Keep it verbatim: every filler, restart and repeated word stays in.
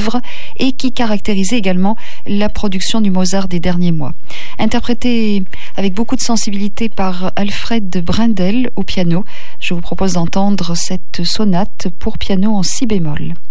œuvre et qui caractérisait également la production du Mozart des derniers mois. Interprétée avec beaucoup de sensibilité par Alfred Brendel au piano, je vous propose d'entendre cette sonate pour piano en si bémol.